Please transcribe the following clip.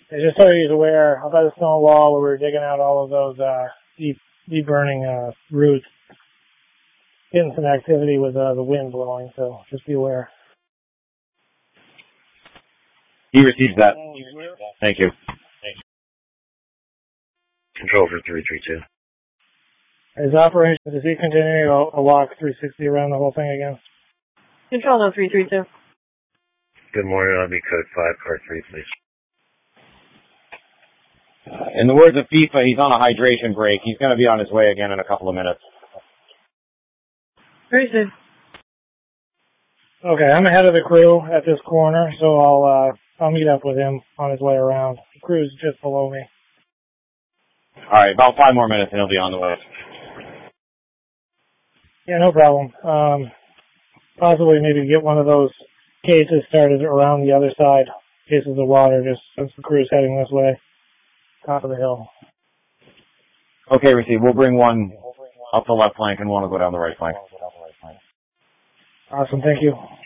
Just so he's aware, up by the stone wall where we were digging out all of those deep burning roots, getting some activity with the wind blowing, so just be aware. He receives that. Thank you. Control for 332. His operation, is he continuing a walk 360 around the whole thing again? Control no 332. Good morning, I'll be code 5, car 3, please. In the words of FIFA, he's on a hydration break. He's going to be on his way again in a couple of minutes. Very soon. Okay, I'm ahead of the crew at this corner, so I'll meet up with him on his way around. The crew's just below me. All right, about 5 more minutes and he'll be on the way. Yeah, no problem. Possibly maybe get one of those cases started around the other side, cases of water, just since the crew's heading this way, top of the hill. Okay, receive. We'll bring one up the left flank and one will go down the right flank. Awesome, thank you.